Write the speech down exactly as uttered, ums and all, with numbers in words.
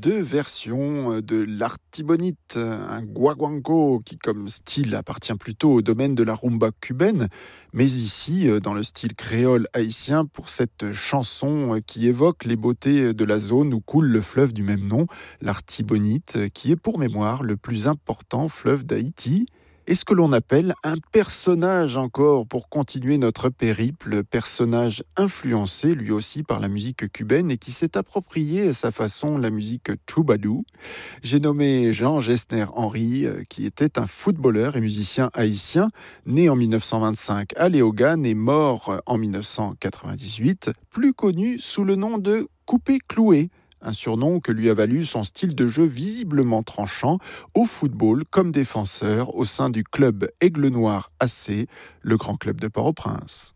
deux versions de l'artibonite, un guaguancó qui comme style appartient plutôt au domaine de la rumba cubaine, mais ici dans le style créole haïtien pour cette chanson qui évoque les beautés de la zone où coule le fleuve du même nom, l'artibonite, qui est pour mémoire le plus important fleuve d'Haïti. Et ce que l'on appelle un personnage encore pour continuer notre périple, personnage influencé lui aussi par la musique cubaine et qui s'est approprié à sa façon la musique troubadour. J'ai nommé Jean Gessner-Henry, qui était un footballeur et musicien haïtien, né en dix-neuf cent vingt-cinq à Léogane et mort en dix-neuf cent quatre-vingt-dix-huit, plus connu sous le nom de Coupé Cloué, un surnom que lui a valu son style de jeu visiblement tranchant au football comme défenseur au sein du club Aigle Noir A C, le grand club de Port-au-Prince.